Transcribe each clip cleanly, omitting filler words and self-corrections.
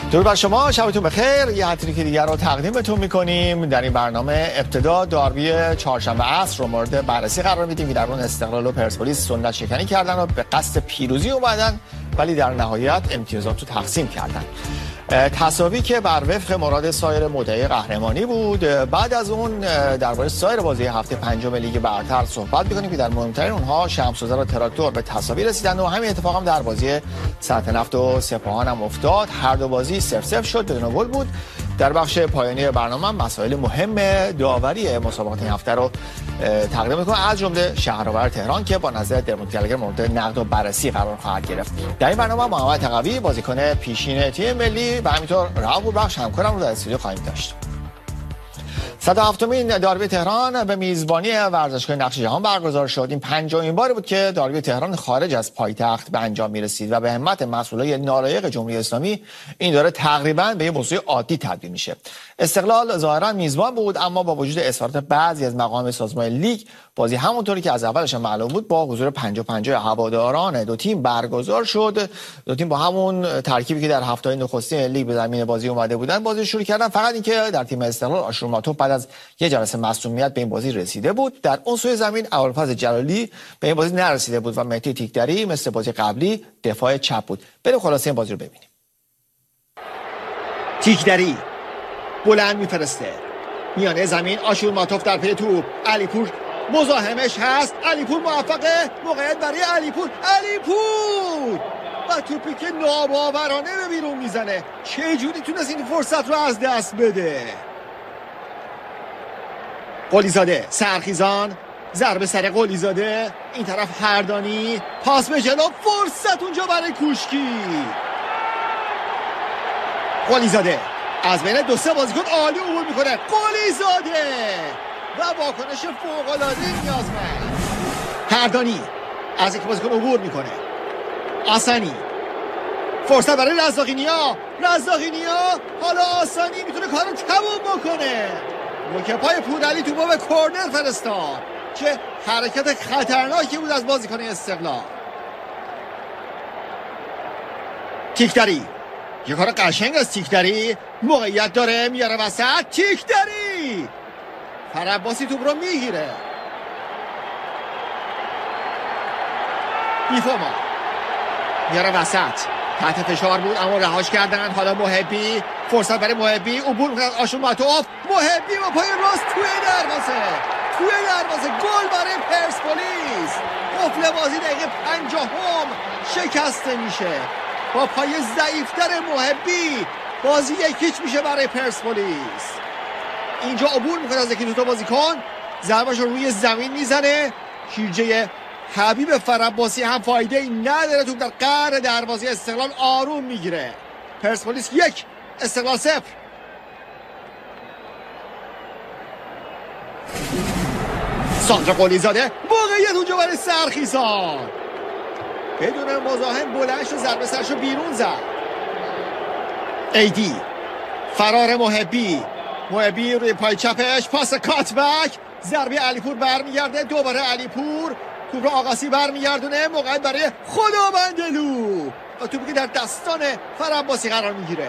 درود بر شما، شبتون بخیر. یه هتریک دیگر رو تقدیمتون میکنیم. در این برنامه ابتدا داربی چهارشنبه عصر رو مورد بررسی قرار میدیم که در اون استقلال و پرسپولیس سنت شکنی کردن و به قصد پیروزی اومدن، ولی در نهایت امتیازات رو تقسیم کردن. تساوی که بر وفق مراد سایر مدعی قهرمانی بود. بعد از اون درباره سایر بازی هفته پنجم لیگ برتر صحبت می‌کنیم که در مهمترین اونها شمس‌وزر و تراکتور به تساوی رسیدن و همین اتفاق هم در بازی سطح نفت و سپاهان هم افتاد. هر دو بازی 0-0 شد، بدون گل بود. در بخش پایانی برنامه مسائل مهم داوری مسابقات این هفته رو تقدیم می‌کنم، از جمله شهرآور تهران که با نظر درموت گلگر مورد نقد و بررسی قرار خواهد گرفت. در این برنامه محمد تقوی بازیکن پیشین تیم ملی و همینطور رهاب بخش همکارم رو در استودیو خواهیم داشت. 107مین داربی تهران به میزبانی ورزشگاه نقش جهان برگزار شد. این پنجمین باری بود که داربی تهران خارج از پایتخت به انجام می‌رسید و به همت مسئولای نالایق جمهوری اسلامی این داره تقریباً به یه موضوع عادی تبدیل میشه. استقلال ظاهراً میزبان بود، اما با وجود اصرارات بعضی از مقام سازمان لیگ، بازی همونطوری که از اولش معلوم بود با حضور 50-50 هواداران دو تیم برگزار شد. دو تیم با همون ترکیبی که در هفته‌های نخستین لیگ به زمین بازی اومده بودن بازی شروع کردن، فقط اینکه در تیم استقلال آشورماتوف بعد از یه جلسه مصونیت به این بازی رسیده بود. در اون سوی زمین ابوالفضل جلالی به این بازی نرسیده بود و مهدی تیکدری مثل بازی قبلی دفاع چپ بود. بریم خلاصه این بازی رو ببینیم. تیکدری بلند میفرسته میانه زمین، آشورماتوف در پی توپ، علیپور مزاحمش هست، علیپور موفقه، موقعیت برای علیپور و توپی که ناباورانه به بیرون میزنه. چه جوری تونست این فرصت رو از دست بده؟ قلیزاده سرخیزان، ضربه سر قلیزاده، این طرف هردانی، پاس به جلو، فرصت اونجا برای کوشکی. قلیزاده از بین دو سه بازیکن عالی عبور میکنه، قلیزاده و واکنش فوق‌العاده نیازمند. هردانی از یک بازیکن عبور میکنه، آسانی، فرصت برای رزاقینیا، حالا آسانی میتونه کارو تموم بکنه. روکه پای پورعلی توپو به کورنر فرستاد. چه حرکت خطرناکی بود از بازیکن استقلال. تیکدری، یه کار قشنگ از تیکدری، موقعیت داره، میاره وسط، تیکدری فرعباسی توپ رو میگیره. بیفوما میاره وسط، تحت فشار بود اما رهاش کردن. حالا محبی، فرصت برای محبی، عبور میکنه آشورماتوف، محبی با پای راست توی دروازه، گل برای پرسپولیس. قفل بازی دقیقه 50 شکسته میشه. با پای ضعیفتر محبی بازی 1-0 میشه برای پرسپولیس. اینجا عبور میکنه از یکی دوتا بازیکن، ضربه‌اش رو روی زمین میزنه. شیرجه حبیب فرعباسی هم فایده ای نداره، توپ در قعر دروازه استقلال آروم میگیره. پرسپولیس 1، استقلال 0. ساندرا قلیزاده، موقعیت اونجا برای سرخیزان، بدون مزاحم بلند شد، ضربه سرشو بیرون زد. ایدی، فرار محبی روی پای چپش، پاس کاتبک، ضربه علیپور برمیگرده، دوباره علیپور، توپ رو آقاسی برمیگردونه، موقعیت برای خداوندلو و توپی که در دستان فرعباسی قرار میگیره.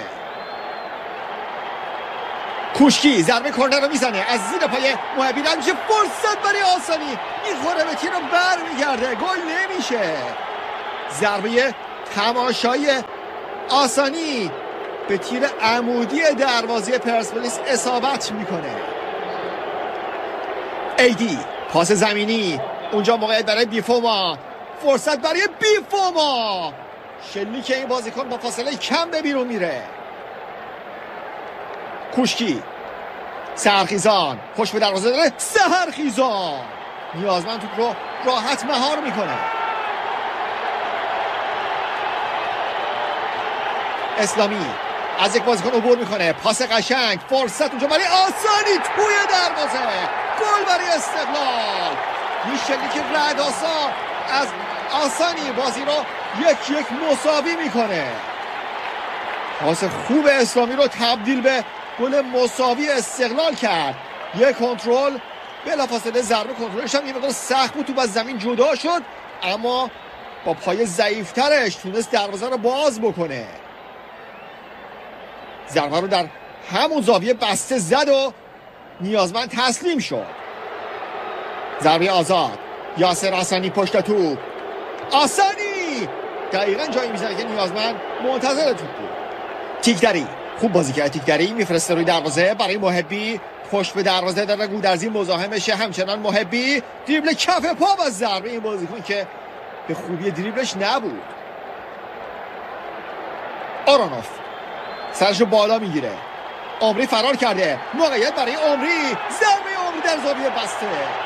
کوشکی ضربه کورنر رو میزنه، از زیر پای محبی رد میشه، فرصت برای آسانی، میخوره به تیر رو برمیگرده، گل نمیشه. ضربه تماشایی آسانی به تیر عمودی دروازه پرسپولیس اصابت میکنه. ایدی، پاس زمینی، اونجا موقعیت برای بیفوما، فرصت برای بیفوما، شلیک این بازیکن با فاصله کم به بیرون میره. کوشکی، سرخیزان، خوش به دروازه داره، سرخیزان نیازمند توپ رو راحت مهار میکنه. اسلامی از یک بازیکن عبور میکنه، پاس قشنگ، فرصت اونجا برای آسانی توی دروازه، گل برای استقلال. میشلیک رعدآسا از آسانی بازی رو 1-1 مساوی میکنه. پاس خوب اسلامی رو تبدیل به گل مساوی استقلال کرد. یک کنترل، بلافاصله ضربه کنترلش هم یه مقدار سخت بود، توپ از زمین جدا شد اما با پای ضعیفترش تونست دروازه رو باز بکنه. ضربه رو در همون زاویه بسته زد و نیازمند تسلیم شد. ضربه آزاد، یاسر حسنی پشت توپ، آسانی دقیقاً جایی میزنه که نیازمند منتظر توپ بود. تیکدری خوب بازی کرد. تیکدری میفرسته روی دروازه برای محبی، پشت به دروازه داره گودرزی مزاحمشه، همچنان محبی دریبل کف پا و ضربه این بازیکن که به خوبی دریبلش نبود. آرانوف سرشو بالا میگیره، عمری فرار کرده، موقعیت برای عمری، ضربه عمری در زاویه بسته.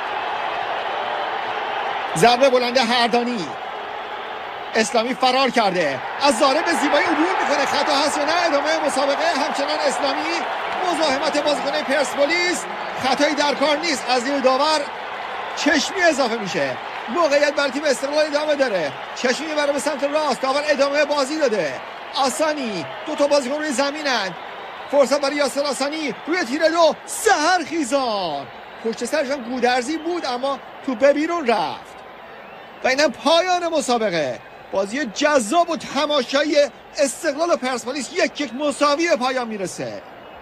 ضربه بلنده هردانی، اسلامی فرار کرده، از ضارب به زیبایی عبور میکنه. خطا هست یا نه؟ ادامه مسابقه. همچنان اسلامی مزاحمت بازیکن پرسپولیس، خطایی در کار نیست. از زیر داور چشمی اضافه میشه. موقعیت برای تیم استقلال ادامه داره، چشمی برای به سمت راست، داور ادامه بازی داده. آسانی، دو تا بازیکن روی زمینن، فرصت برای یاسر آسانی روی تیر دو، سحرخیزان پشت سرشان گودرزی بود اما توپ بیرون رفت و اینم پایان مسابقه. بازی جذاب و تماشایی استقلال و پرسپولیس 1-1 مساوی به پایان میرسه.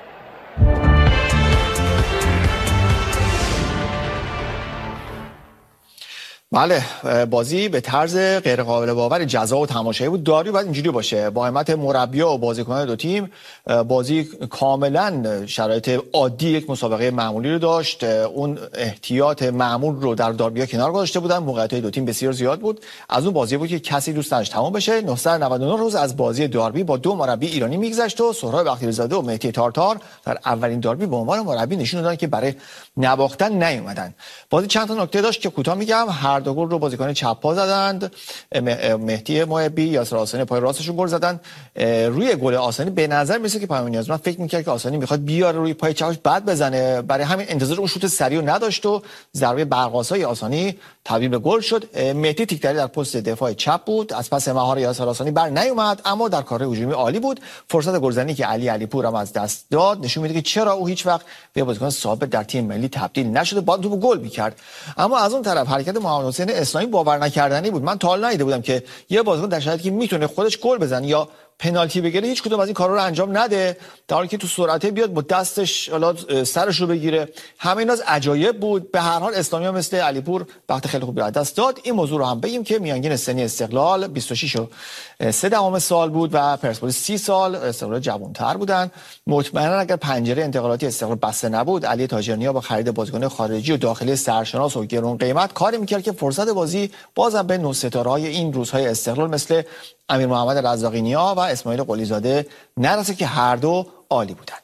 بله، بازی به طرز غیر قابل باور جذاب و تماشایی بود. داری باید اینجوری باشه، با همت مربی و بازیکنان دو تیم. بازی کاملا شرایط عادی یک مسابقه معمولی رو داشت. اون احتیاط معمول رو در داربی‌ها کنار گذاشته بودن. موقعیت‌های دو تیم بسیار زیاد بود. از اون بازی بود که کسی دوست نداشت تمام بشه. 999 روز از بازی داربی با دو مربی ایرانی میگذشت و سهراب بختیاری‌زاده و مهدی تارتار در اولین داربی به عنوان مربی نشون دادن که برای نباختن نیومدن. بازی چند تا نکته داشت که کوتاه میگم. هر دو گل رو بازیکن چپ پا زدند. مهدی محبی، یاسر آسانی پای راستشون گل زدن. روی گل آسانی به نظر میسه که پیام نیازمند فکر میکرد که آسانی میخواد بیاره روی پای چپش بعد بزنه، برای همین انتظار اون شوت سریع نداشت و ضربه برق‌آسای آسانی تبدیل به گل شد. مهدی تیکدری در پست دفاع چپ بود، از پس مهار یاسر آسانی بر نیومد اما در کار هجومی عالی بود. فرصت گلزنی که علیپور هم از دست داد نشون میده که چرا او هیچ وقت به بازیکن ثابت در تیم ملی تبدیل نشده، با توپ گل میکرد. اما از اون طرف حرکت محمد حسین اسلامی باور نکردنی بود. من تا حالا ندیده بودم که یه بازیکن در شرایطی که میتونه خودش گل بزنه یا پنالتی بگیره هیچ کدوم از این کارا رو انجام نده، در حالی که تو سرعته بیاد با دستش سرش رو بگیره. همه اینا از عجایب بود. به هر حال اسلامی هم مثل علیپور وقت خیلی خوبی از دست داد. این موضوع رو هم بگیم که میانگین سنی استقلال 26 و 3 سال بود و پرسپولیس 30 سال. استقلال جوان‌تر بودن. مطمئنا اگر پنجره انتقالاتی استقلال بسته نبود، علی تاجرنیا با خرید بازیکن خارجی و داخلی سرشناس و گران قیمت کاری میکرد که فرصت بازی بازم به نوستارهای این روزهای استقلال مثل امیر محمد رزاقی‌نیا و اسماعیل قلی‌زاده نرسه که هر دو عالی بودند.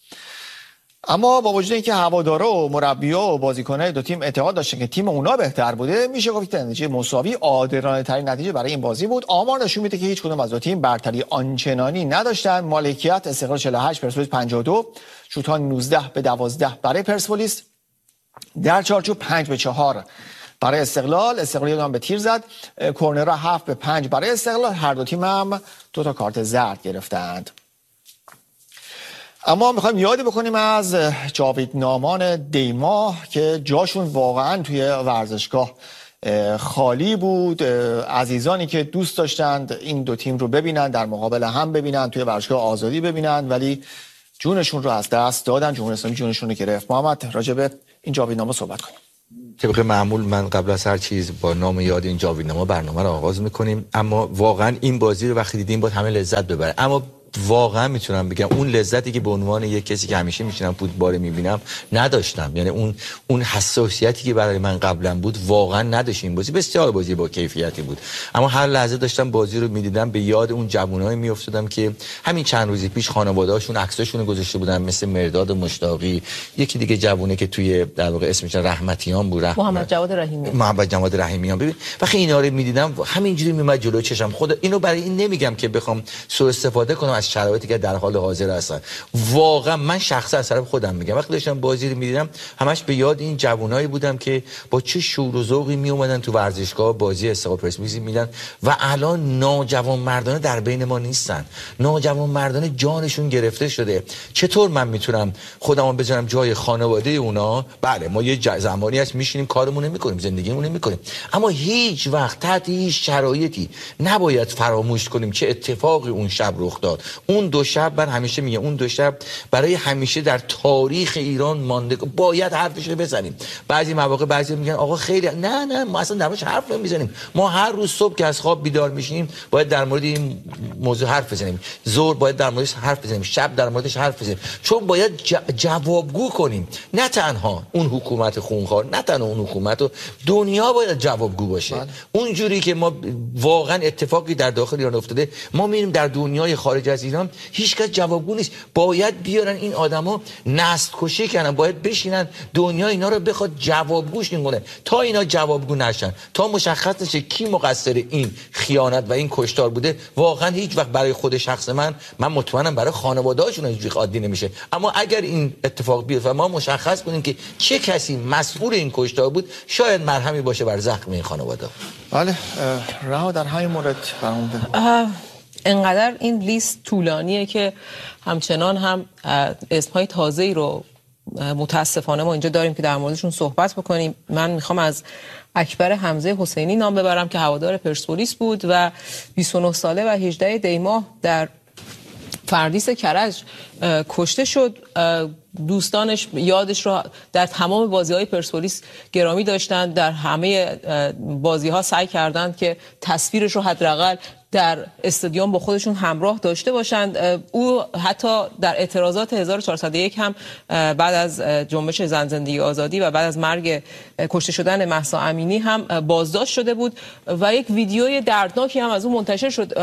اما با وجود اینکه هوادارا و مربی‌ها و بازیکن‌های دو تیم اعتقاد داشتن که تیم اونا بهتر بوده، میشه گفت که نتیجه مساوی عادلانه ترین نتیجه برای این بازی بود. آمار نشون میده که هیچ کدوم از دو تیم برتری آنچنانی نداشتن. مالکیت استقلال 48، پرسپولیس 52، شوت‌ها 19-12 برای پرسپولیس، در چارچوب 5-4 برای استقلال هم به تیر زد. کورنرها 7-5 برای استقلال. هر دو تیم هم 2 تا کارت زرد گرفتند. اما میخوایم یادی بکنیم از جاویدنامان دیما که جاشون واقعا توی ورزشگاه خالی بود. عزیزانی که دوست داشتند این دو تیم رو ببینن، در مقابل هم ببینن، توی ورزشگاه آزادی ببینن، ولی جونشون رو از دست دادن. جمهوری اسلامی جونشون رو گرفت. محمد راجع به این جاویدنامه صحبت کنیم. طبق معمول من قبل از هر چیز با نام یاد این جاویدنامه برنامه رو آغاز میکنیم. اما واقعا این بازی رو وقتی دیدیم باید همه لذت ببریم. اما واقعا میتونم بگم اون لذتی که به عنوان یک کسی که همیشه میشینم فوتبال میبینم نداشتم. یعنی اون حساسیتی که برای من قبلا بود واقعا نداشت. این بازی بسیار بازی با کیفیتی بود، اما هر لحظه داشتم بازی رو میدیدم به یاد اون جوانایی میافتادم که همین چند روزی پیش خانواده‌هاشون عکساشون رو گذاشته بودن، مثل مرداد مشتاقی، یکی دیگه جوونه که توی در واقع اسمش رحمتیان بود، محمد جواد رحیمیان. ببین وقتی اینا رو میدیدم همینجوری میومد جلوی چشم. خود اینو برای این نمیگم که بخوام سوء استفاده کنم از شرایطی که در حال حاضر هستن. واقعا من شخصا از طرف خودم میگم وقتی داشتم بازی رو میدیدم همش به یاد این جوانایی بودم که با چه شور و ذوقی می اومدن تو ورزشگاه بازی استقلال پرسپولیس میدن و الان ناجوانمردانه در بین ما نیستن. ناجوانمردانه جانشون گرفته شده. چطور من میتونم خودمو بذارم جای خانواده اونا؟ بله ما یه زمانی هست میشینیم کارمون میکنیم، زندگیمون میکنیم، اما هیچ وقت تحت هیچ شرایطی نباید فراموش کنیم چه اتفاقی اون شب رخ داد. اون دو شب من همیشه میگم اون دو شب برای همیشه در تاریخ ایران مانده، باید حرفش رو بزنیم. بعضی مواقع بعضی میگن آقا خیلی نه ما اصلا درموردش حرف نمیزنیم. ما هر روز صبح که از خواب بیدار میشیم باید در مورد این موضوع حرف بزنیم، ظهر باید در موردش حرف بزنیم، شب در موردش حرف بزنیم، چون باید جوابگو کنیم. نه تنها اون حکومت خونخوار، نه تنها اون حکومت، و دنیا باید جوابگو باشه. اونجوری که ما واقعا اتفاقی در داخل ایران افتاده، ما میبینیم در دنیای خارج از ایران هیچ کس جوابگو نیست. باید بیارن این آدما نسل کشی کنن، باید بشینن دنیا اینا رو بخواد جوابگوش کنه. تا اینا جوابگو نشن، تا مشخص نشه کی مقصر این خیانت و این کشتار بوده، واقعا هیچ وقت برای خود شخص من مطمئنم برای خانواده‌هاشون هیچ عادی نمیشه. اما اگر این اتفاق بیفته و ما مشخص کنیم که چه کسی مسئول این کشتار بود، شاید مرهمی باشه بر زخم این خانواده. بله رها در همین مورد فرموده انقدر این لیست طولانیه که همچنان هم اسمهای تازه‌ای رو متاسفانه ما اینجا داریم که در موردشون صحبت بکنیم. من میخوام از اکبر حمزه حسینی نام ببرم که هوادار پرسپولیس بود و 29 ساله و 18 دی ماه در فردیس کرج کشته شد. دوستانش یادش رو در تمام بازی‌های پرسپولیس گرامی داشتند، در همه بازی‌ها سعی کردند که تصویرش رو حداقل در استادیوم با خودشون همراه داشته باشند. او حتی در اعتراضات 1401 هم بعد از جنبش زن زندگی آزادی و بعد از مرگ کشته شدن مهسا امینی هم بازداشت شده بود و یک ویدیوی دردناکی هم از اون منتشر شد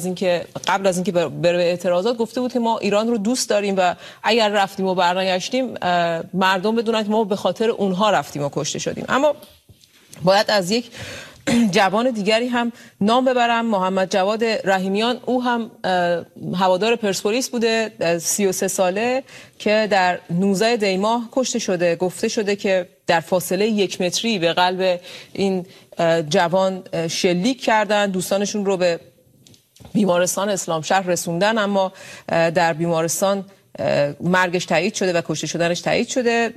قبل از اینکه بره اعتراضات. گفته بود که ما ایران رو دوست داریم و اگر رفتیم و برنگشتیم مردم بدونن که ما به خاطر اونها رفتیم و کشته شدیم. اما باید از یک جوان دیگری هم نام ببرم، محمد جواد رحیمیان. او هم هوادار پرسپولیس بوده، 33 ساله که در 19 دی ماه کشته شده. گفته شده که در فاصله 1 متری به قلب این جوان شلیک کردن، دوستانشون رو به بیمارستان اسلام شهر رسوندن، اما در بیمارستان مرگش تایید شده و کشته شدنش تایید شده.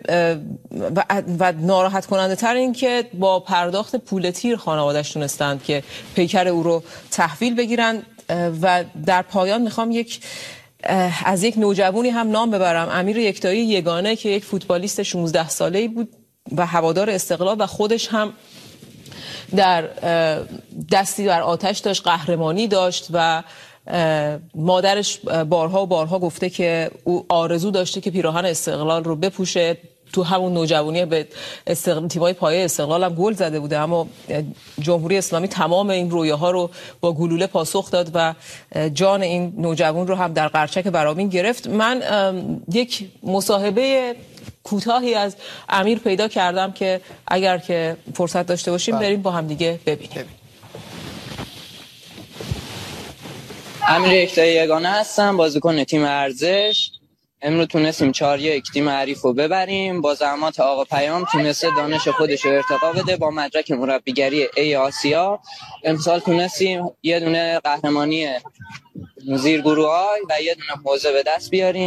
و ناراحت کننده تر این که با پرداخت پول تیر خانواده‌اش تونستند که پیکر او رو تحویل بگیرن. و در پایان میخوام از یک نوجوانی هم نام ببرم، امیر یکتایی یگانه که یک فوتبالیست 16 ساله‌ای بود و هوادار استقلال و خودش هم در دستی بر آتش داشت، قهرمانی داشت و مادرش بارها و بارها گفته که او آرزو داشته که پیراهن استقلال رو بپوشه. تو همون نوجوانی به تیمای پایه استقلال هم گل زده بوده، اما جمهوری اسلامی تمام این رویاها رو با گلوله پاسخ داد و جان این نوجوان رو هم در قرچک برامین گرفت. من یک مصاحبه کوتاهی از امیر پیدا کردم که اگر که فرصت داشته باشیم بریم با هم دیگه ببینیم. امیر یکتایی یگانه هستم، بازیکن تیم ارزش. امروز تونستیم 4-1 تیم حریف رو ببریم. با زحمات آقا پیام تونسته دانش خودش رو ارتقا بده. با مدرک مربیگری ای آسیا امسال تونستیم یه دونه قهرمانی زیر گروه‌های و یه دونه حوزه به دست بیاریم.